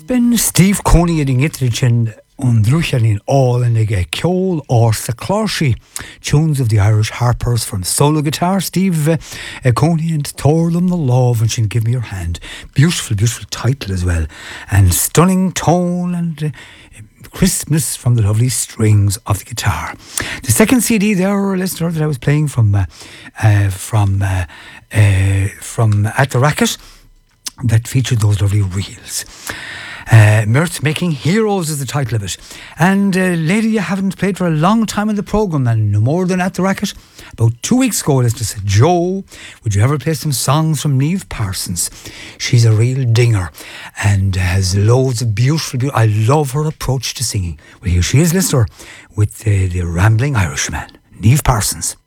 Ben Steve Coney in Itrichin on Druchan in all and a Kjol or Saklarshi. Tunes of the Irish harpers from solo guitar, Steve Coney and Torlum the Love, and she'll give me your hand. Beautiful, beautiful title as well. And stunning tone and crispness from the lovely strings of the guitar. The second CD there, listener, that I was playing from At the Racket, that featured those lovely reels. Mirth Making Heroes is the title of it. And lady you haven't played for a long time in the programme, and no more than At the Racket. About 2 weeks ago, listener said, Joe, would you ever play some songs from Niamh Parsons? She's a real dinger and has loads of beautiful, I love her approach to singing. Well, here she is, listener, with the Rambling Irishman, Niamh Parsons.